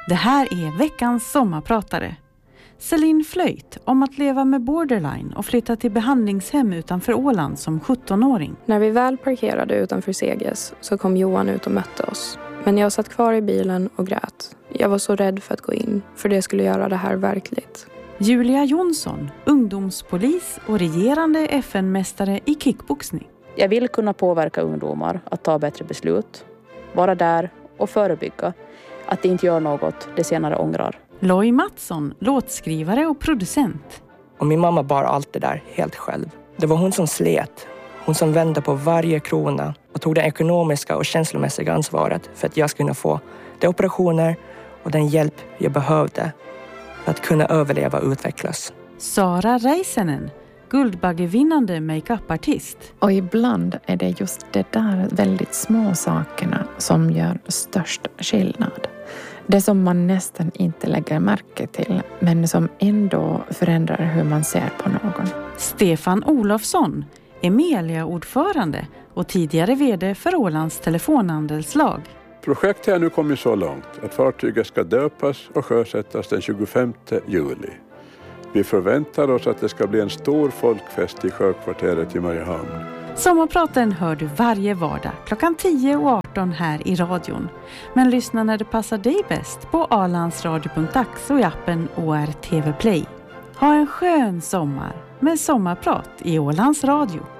Det här är veckans sommarpratare. Celine Flöjt om att leva med borderline och flytta till behandlingshem utanför Åland som 17-åring. När vi väl parkerade utanför Seges så kom Johan ut och mötte oss. Men jag satt kvar i bilen och grät. Jag var så rädd för att gå in, för det skulle göra det här verkligt. Julia Jonsson, ungdomspolis och regerande FN-mästare i kickboxning. Jag vill kunna påverka ungdomar att ta bättre beslut, vara där och förebygga att de inte gör något de senare ångrar. Loj Mattsson, låtskrivare och producent. Och min mamma bar allt det där helt själv. Det var hon som slet. Hon som vände på varje krona och tog det ekonomiska och känslomässiga ansvaret för att jag skulle kunna få de operationer och den hjälp jag behövde för att kunna överleva och utvecklas. Sara Reisenen, Guldbaggevinnande makeupartist. Och ibland är det just det där väldigt små sakerna som gör störst skillnad. Det som man nästan inte lägger märke till, men som ändå förändrar hur man ser på någon. Stefan Olofsson, Emilia-ordförande och tidigare vd för Ålands telefonhandelslag. Projektet har nu kommit så långt att fartyget ska döpas och sjösättas den 25 juli. Vi förväntar oss att det ska bli en stor folkfest i sjökvarteret i Mariehamn. Sommarpraten hör du varje vardag klockan 10 och 18 här i radion. Men lyssna när det passar dig bäst på alandsradio.ax och i appen ORTV Play. Ha en skön sommar med sommarprat i Ålands Radio.